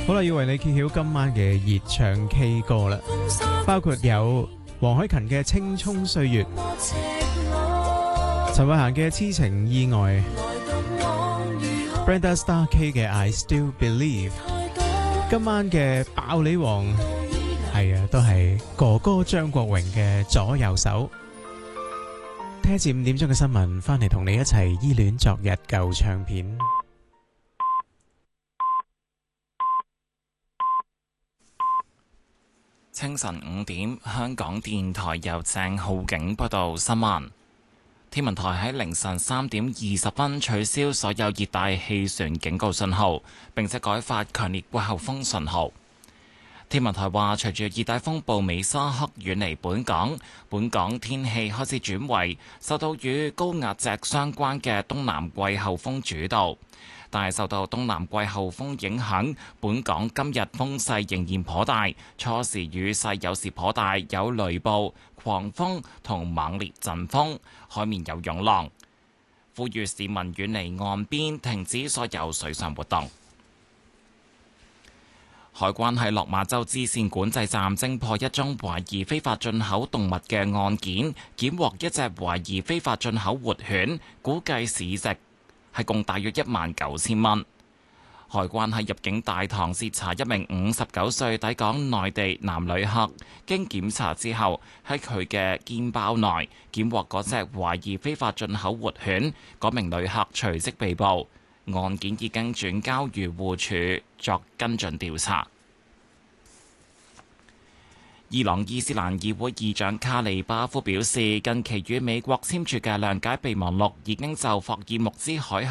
好啦，要為你揭曉今晚嘅熱唱 K 歌啦，包括有黃凱芹嘅《青蔥歲月》，陳慧嫻嘅《痴情意外》，Brenda Starr-K 嘅《I Still Believe》，今晚嘅爆你王係啊，都係哥哥張國榮嘅左右手。聽一次5點鐘嘅新聞，翻嚟同你一齊依戀昨日舊唱片。 清晨5點，香港電台由鄭浩景報道新聞。天文台喺凌晨3點20分取消所有熱帶氣旋警告信號，並且改發強烈季候風信號。天文台話，隨住熱帶風暴美沙克遠離本港天氣開始轉為受到與高壓脊相關嘅東南季候風主導。但係受到東南季候風影響，本港今日風勢仍然頗大，初時雨勢有時頗大，有雷暴、狂風同猛烈陣風，海面有湧浪。呼籲市民遠離岸邊，停止所有水上活動。海關喺落馬洲支線管制站偵破一宗懷疑非法進口動物嘅案件，檢獲一隻懷疑非法進口活犬，估計市值係共大約19000蚊。海關喺入境大堂截查一名59歲抵港內地男旅客，經檢查之後喺佢嘅肩包內檢獲嗰隻懷疑非法進口活犬，嗰名旅客隨即被捕。案件已經轉交漁護署作跟進調查。伊朗伊斯蘭議會議長卡利巴夫表示，近期與美國簽署嘅諒解備忘錄已經就霍爾木茲海峽